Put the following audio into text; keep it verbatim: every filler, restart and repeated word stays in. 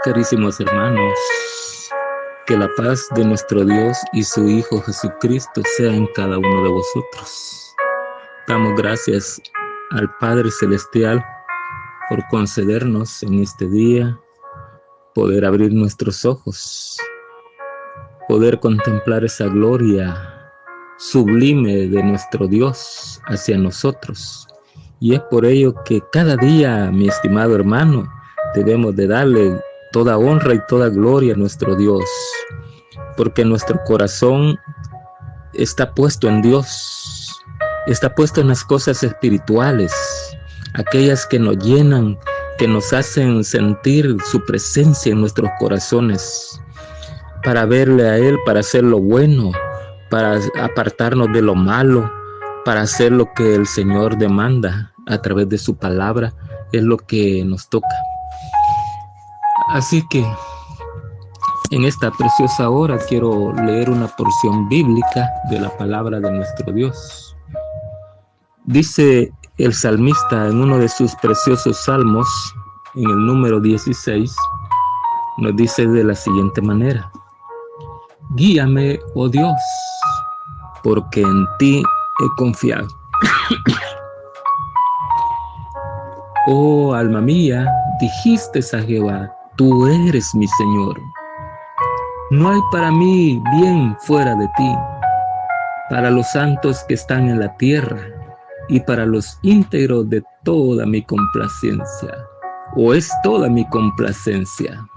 Carísimos hermanos, que la paz de nuestro Dios y su Hijo Jesucristo sea en cada uno de vosotros. Damos gracias al Padre Celestial por concedernos en este día poder abrir nuestros ojos, poder contemplar esa gloria sublime de nuestro Dios hacia nosotros. Y es por ello que cada día, mi estimado hermano, debemos de darle toda honra y toda gloria a nuestro Dios, porque nuestro corazón está puesto en Dios, está puesto en las cosas espirituales, aquellas que nos llenan, que nos hacen sentir su presencia en nuestros corazones, para verle a Él, para hacer lo bueno, para apartarnos de lo malo, para hacer lo que el Señor demanda a través de su palabra. Es lo que nos toca. Así que en esta preciosa hora quiero leer una porción bíblica de la palabra de nuestro Dios. Dice el salmista en uno de sus preciosos salmos, en el número dieciséis, nos dice de la siguiente manera: guíame, oh Dios, porque en ti he confiado. Oh alma mía, dijiste a Jehová, tú eres mi Señor. No hay para mí bien fuera de ti, para los santos que están en la tierra y para los íntegros de toda mi complacencia, o es toda mi complacencia.